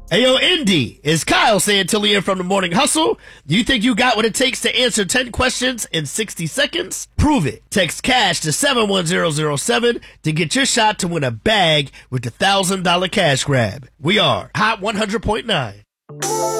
Ayo, Indy, is Kyle Santillian from the Morning Hustle. Do you think you got what it takes to answer 10 questions in 60 seconds? Prove it. Text CASH to 71007 to get your shot to win a bag with the $1,000 cash grab. We are Hot 100.9.